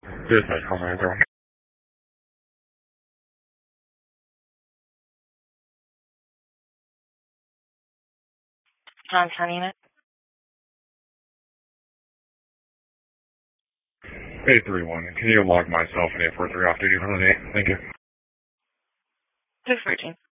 Dispatch, how may I go? John Sunnyman. A31, can you log myself and A43 off duty for the day? Thank you. 214.